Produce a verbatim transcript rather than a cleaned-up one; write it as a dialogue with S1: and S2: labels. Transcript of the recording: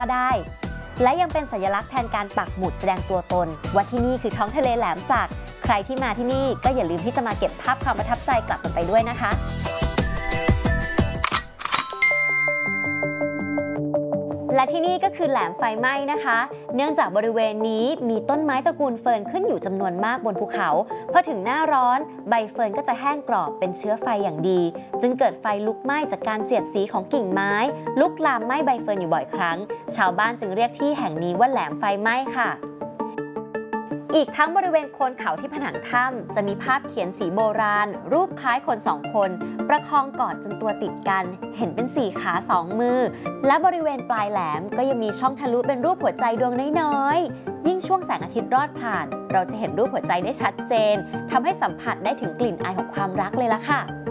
S1: ก็ได้และยังเป็นสัญลักษณ์แทนการปักหมุดแสดงตัวตนว่าที่นี่คือท้องทะเลแหลมสักใครที่มาที่นี่ก็อย่าลืมที่จะมาเก็บภาพความประทับใจกลับกันไปด้วยนะคะและที่นี่ก็คือแหลมไฟไหม้นะคะเนื่องจากบริเวณนี้มีต้นไม้ตระกูลเฟิร์นขึ้นอยู่จำนวนมากบนภูเขาพอถึงหน้าร้อนใบเฟิร์นก็จะแห้งกรอบเป็นเชื้อไฟอย่างดีจึงเกิดไฟลุกไหม้จากการเสียดสีของกิ่งไม้ลุกลามไหม้ใบเฟิร์นอยู่บ่อยครั้งชาวบ้านจึงเรียกที่แห่งนี้ว่าแหลมไฟไหม้ค่ะอีกทั้งบริเวณโคนเขาที่ผนังถ้ำจะมีภาพเขียนสีโบราณรูปคล้ายคนสองคนประคองกอดจนตัวติดกันเห็นเป็นสี่ขาสองมือและบริเวณปลายแหลมก็ยังมีช่องทะลุเป็นรูปหัวใจดวงน้อยๆยิ่งช่วงแสงอาทิตย์รอดผ่านเราจะเห็นรูปหัวใจได้ชัดเจนทำให้สัมผัสได้ถึงกลิ่นอายของความรักเลยล่ะค่ะ